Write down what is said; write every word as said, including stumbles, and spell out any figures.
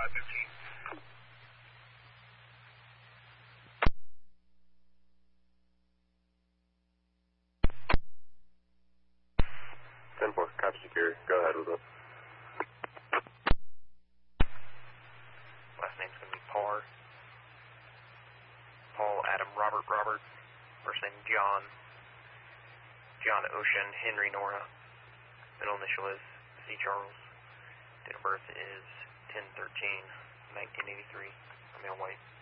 five fifteen. ten four, copy secure. Go ahead with it. Last name's going to be Parr. Paul, Adam, Robert, Robert. First name John. John Ocean, Henry Nora. Middle initial is C. Charles. Date of birth is ten thirteen nineteen eighty-three. Male white.